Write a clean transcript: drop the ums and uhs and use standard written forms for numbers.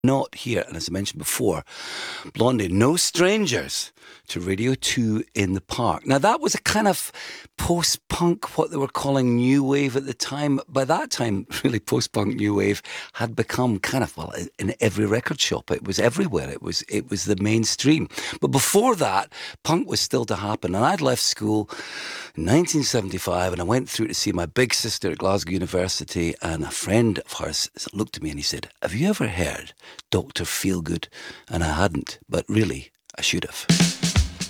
not here, and as I mentioned before, Blondie, no strangers to Radio 2 in the Park. Now, that was a kind of post-punk, what they were calling new wave at the time. By that time, really, post-punk new wave had become kind of, well, in every record shop. It was everywhere. It was the mainstream. But before that, punk was still to happen. And I'd left school in 1975, and I went through to see my big sister at Glasgow University, and a friend of hers looked at me and he said, "Have you ever heard Dr. Feelgood?" And I hadn't, but really, I should have.